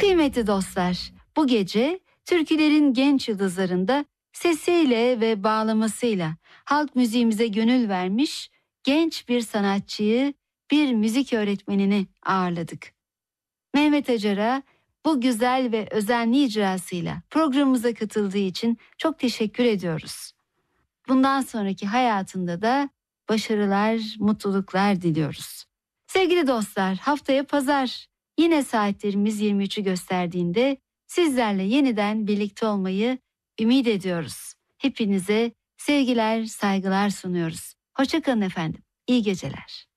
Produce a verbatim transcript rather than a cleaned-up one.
Kıymetli dostlar, bu gece türkülerin genç yıldızlarında sesiyle ve bağlamasıyla halk müziğimize gönül vermiş genç bir sanatçıyı, bir müzik öğretmenini ağırladık. Mehmet Acar'a bu güzel ve özenli icrasıyla programımıza katıldığı için çok teşekkür ediyoruz. Bundan sonraki hayatında da başarılar, mutluluklar diliyoruz. Sevgili dostlar, haftaya pazar yine saatlerimiz yirmi üçü gösterdiğinde sizlerle yeniden birlikte olmayı ümit ediyoruz. Hepinize sevgiler, saygılar sunuyoruz. Hoşça kalın efendim. İyi geceler.